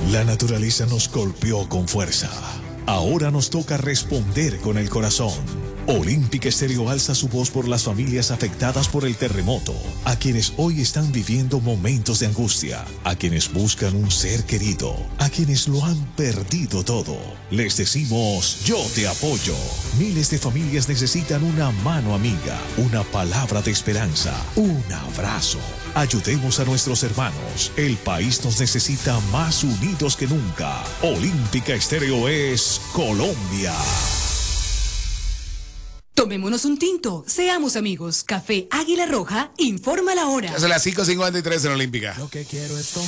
La naturaleza nos golpeó con fuerza. Ahora nos toca responder con el corazón. Olímpica Estéreo alza su voz por las familias afectadas por el terremoto, a quienes hoy están viviendo momentos de angustia, a quienes buscan un ser querido, a quienes lo han perdido todo. Les decimos, yo te apoyo. Miles de familias necesitan una mano amiga, una palabra de esperanza, un abrazo. Ayudemos a nuestros hermanos. El país nos necesita más unidos que nunca. Olímpica Estéreo es Colombia. Tomémonos un tinto, seamos amigos. Café Águila Roja, informa la hora. Es las 5:53 en Olímpica. Lo que quiero es